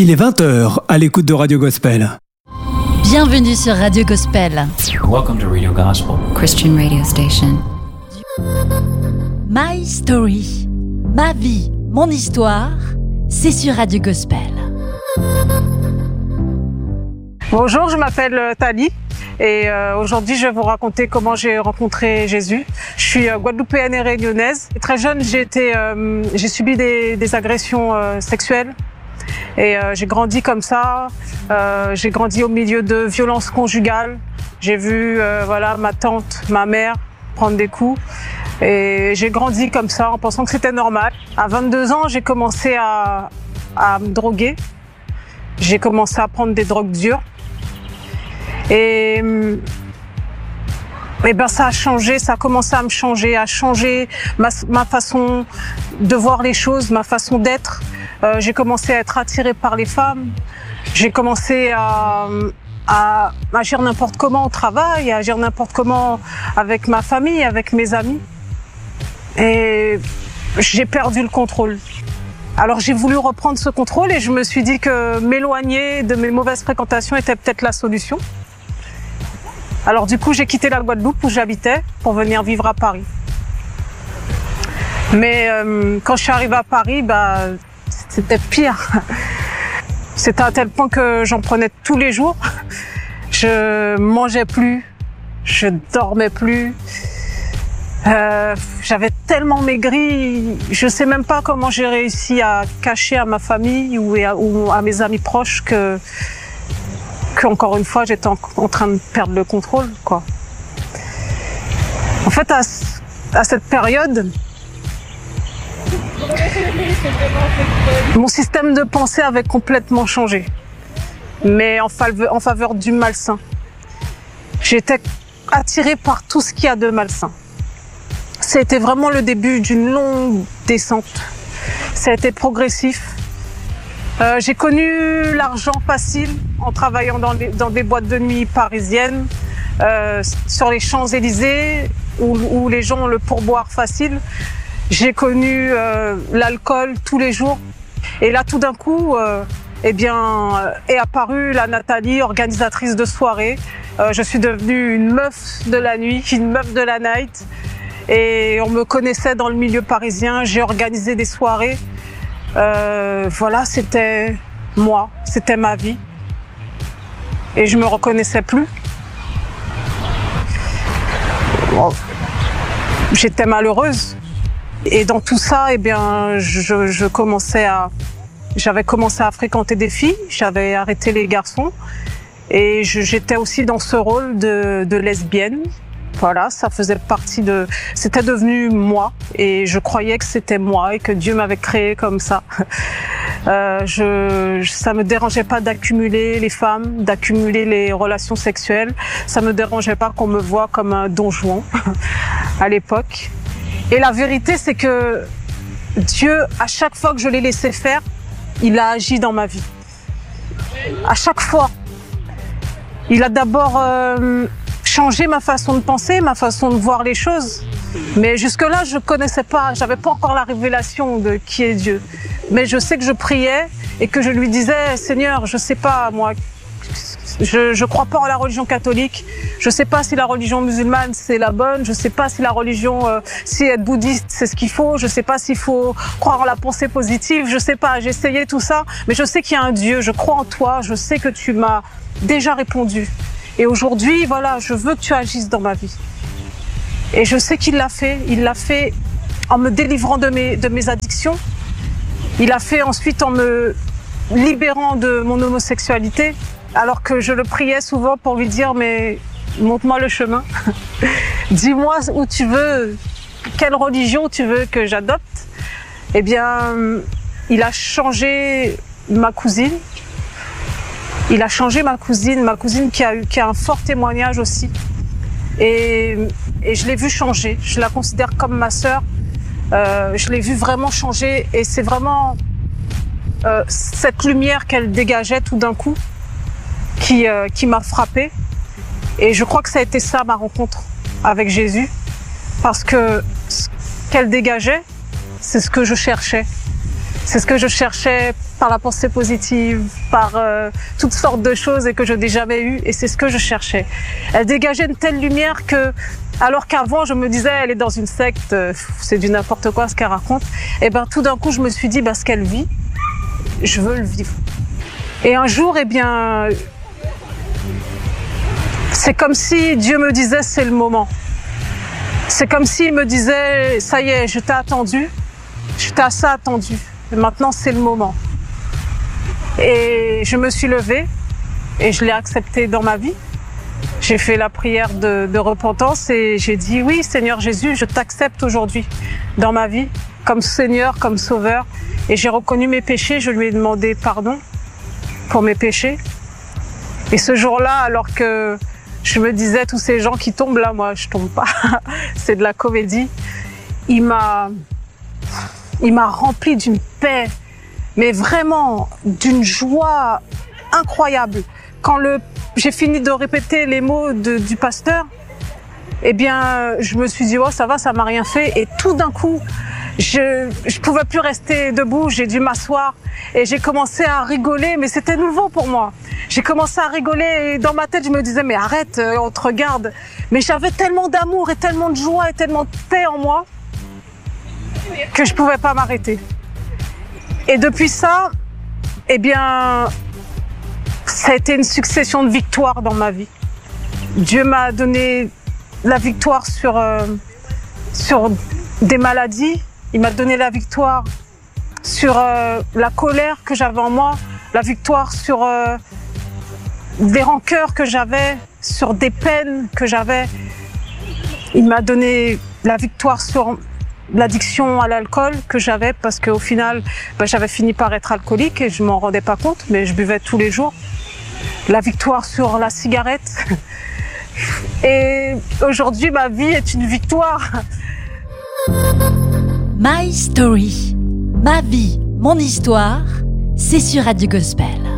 Il est 20h à l'écoute de Radio Gospel. Bienvenue sur Radio Gospel. Welcome to Radio Gospel, Christian radio station. My Story, ma vie, mon histoire, c'est sur Radio Gospel. Bonjour, je m'appelle Tali et aujourd'hui je vais vous raconter comment j'ai rencontré Jésus. Je suis guadeloupéenne et réunionnaise. Très jeune, j'ai subi des agressions sexuelles et j'ai grandi comme ça. J'ai grandi au milieu de violences conjugales. J'ai vu ma tante, ma mère prendre des coups et j'ai grandi comme ça en pensant que c'était normal. À 22 ans, j'ai commencé à me droguer. J'ai commencé à prendre des drogues dures. Et ça a changé, ça a commencé à me changer, à changer ma façon de voir les choses, ma façon d'être. J'ai commencé à être attirée par les femmes. J'ai commencé à agir n'importe comment au travail, à agir n'importe comment avec ma famille, avec mes amis. Et j'ai perdu le contrôle. Alors j'ai voulu reprendre ce contrôle et je me suis dit que m'éloigner de mes mauvaises fréquentations était peut-être la solution. Alors du coup, j'ai quitté la Guadeloupe où j'habitais pour venir vivre à Paris. Mais quand je suis arrivée à Paris, c'était pire. C'était à tel point que j'en prenais tous les jours. Je mangeais plus, je dormais plus. J'avais tellement maigri, je sais même pas comment j'ai réussi à cacher à ma famille ou à mes amis proches que encore une fois j'étais en train de perdre le contrôle, quoi. En fait, à cette période, mon système de pensée avait complètement changé, mais en faveur du malsain. J'étais attirée par tout ce qu'il y a de malsain. C'était vraiment le début d'une longue descente. Ça a été progressif. J'ai connu l'argent facile en travaillant dans des boîtes de nuit parisiennes, sur les Champs-Élysées, où les gens ont le pourboire facile. J'ai connu l'alcool tous les jours. Et là, tout d'un coup, est apparue la Nathalie, organisatrice de soirée. Je suis devenue une meuf de la nuit, une meuf de la night. Et on me connaissait dans le milieu parisien. J'ai organisé des soirées. C'était moi, c'était ma vie. Et je me reconnaissais plus. J'étais malheureuse. Et dans tout ça, j'avais commencé à fréquenter des filles, j'avais arrêté les garçons. Et j'étais aussi dans ce rôle de lesbienne. Voilà, ça faisait partie c'était devenu moi et je croyais que c'était moi et que Dieu m'avait créé comme ça. Ça me dérangeait pas d'accumuler les femmes, d'accumuler les relations sexuelles. Ça me dérangeait pas qu'on me voie comme un don Juan à l'époque. Et la vérité, c'est que Dieu, à chaque fois que je l'ai laissé faire, il a agi dans ma vie. À chaque fois. Il a d'abord changer ma façon de penser, ma façon de voir les choses. Mais jusque-là, je connaissais pas, j'avais pas encore la révélation de qui est Dieu. Mais je sais que je priais et que je lui disais, Seigneur, je sais pas, moi, je crois pas en la religion catholique. Je sais pas si la religion musulmane c'est la bonne. Je sais pas si la religion, si être bouddhiste c'est ce qu'il faut. Je sais pas s'il faut croire en la pensée positive. Je sais pas. J'ai essayé tout ça, mais je sais qu'il y a un Dieu. Je crois en toi. Je sais que tu m'as déjà répondu. Et aujourd'hui, je veux que tu agisses dans ma vie. Et je sais qu'il l'a fait. Il l'a fait en me délivrant de mes addictions. Il l'a fait ensuite en me libérant de mon homosexualité. Alors que je le priais souvent pour lui dire, mais montre-moi le chemin. Dis-moi où tu veux, quelle religion tu veux que j'adopte. Il a changé ma cousine. Il a changé ma cousine qui a un fort témoignage aussi. Et je l'ai vue changer. Je la considère comme ma sœur. Je l'ai vue vraiment changer. Et c'est vraiment cette lumière qu'elle dégageait tout d'un coup qui m'a frappée. Et je crois que ça a été ça ma rencontre avec Jésus. Parce que ce qu'elle dégageait, c'est ce que je cherchais. C'est ce que je cherchais par la pensée positive, par toutes sortes de choses et que je n'ai jamais eu. Et c'est ce que je cherchais. Elle dégageait une telle lumière que, alors qu'avant je me disais elle est dans une secte, c'est du n'importe quoi ce qu'elle raconte. Et ben tout d'un coup je me suis dit ce qu'elle vit, je veux le vivre. Et un jour c'est comme si Dieu me disait c'est le moment. C'est comme s'il me disait ça y est, je t'ai attendu, je t'ai assez attendu. Et maintenant c'est le moment. Et je me suis levée et je l'ai accepté dans ma vie. J'ai fait la prière de repentance et j'ai dit oui Seigneur Jésus, je t'accepte aujourd'hui dans ma vie comme Seigneur, comme Sauveur. Et j'ai reconnu mes péchés, je lui ai demandé pardon pour mes péchés. Et ce jour-là, alors que je me disais tous ces gens qui tombent là, moi je tombe pas, c'est de la comédie, il m'a rempli d'une paix, mais vraiment d'une joie incroyable. Quand j'ai fini de répéter les mots du pasteur, eh bien, je me suis dit, oh, ça va, ça m'a rien fait. Et tout d'un coup, je pouvais plus rester debout, j'ai dû m'asseoir et j'ai commencé à rigoler, mais c'était nouveau pour moi. J'ai commencé à rigoler et dans ma tête, je me disais, mais arrête, on te regarde. Mais j'avais tellement d'amour et tellement de joie et tellement de paix en moi que je pouvais pas m'arrêter. Et depuis ça, eh bien, ça a été une succession de victoires dans ma vie. Dieu m'a donné la victoire sur des maladies. Il m'a donné la victoire sur la colère que j'avais en moi, la victoire sur des rancœurs que j'avais, sur des peines que j'avais. Il m'a donné la victoire sur l'addiction à l'alcool que j'avais parce qu'au final, j'avais fini par être alcoolique et je m'en rendais pas compte, mais je buvais tous les jours. La victoire sur la cigarette. Et aujourd'hui, ma vie est une victoire. My Story, ma vie, mon histoire, c'est sur Radio Gospel.